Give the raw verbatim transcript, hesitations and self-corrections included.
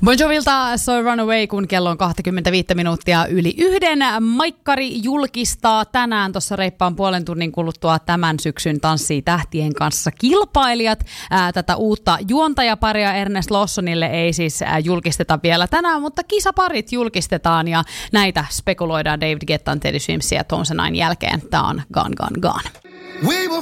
Bon Jovilta So Runaway, kun kello on kaksikymmentäviisi minuuttia yli yhden. Maikkari julkistaa tänään tuossa reippaan puolen tunnin kuluttua tämän syksyn Tanssii tähtien kanssa kilpailijat. Ää, tätä uutta juontajaparia Ernest Lawsonille ei siis ää, julkisteta vielä tänään, mutta kisaparit julkistetaan ja näitä spekuloidaan David Guettan, Teddy Swims ja Tones and Nine jälkeen. Tää on Gone, Gone, Gone. We will